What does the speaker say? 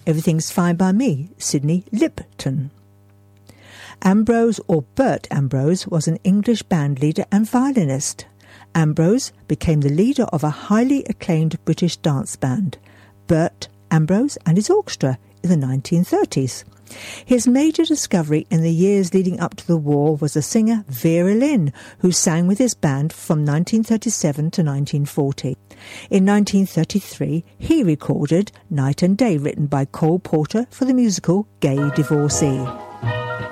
Everything's Fine by Me, Sidney Lipton. Ambrose, or Bert Ambrose, was an English band leader and violinist. Ambrose became the leader of a highly acclaimed British dance band, Bert Ambrose and his Orchestra, in the 1930s. His major discovery in the years leading up to the war was the singer Vera Lynn, who sang with his band from 1937 to 1940. In 1933, he recorded Night and Day, written by Cole Porter for the musical Gay Divorcee.